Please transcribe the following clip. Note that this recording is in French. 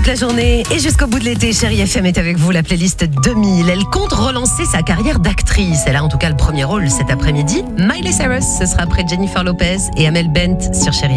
toute la journée et jusqu'au bout de l'été. Chérie FM est avec vous, la playlist 2000. Elle compte relancer sa carrière d'actrice. Elle a en tout cas le premier rôle cet après-midi. Miley Cyrus, ce sera après Jennifer Lopez et Amel Bent sur Chérie FM.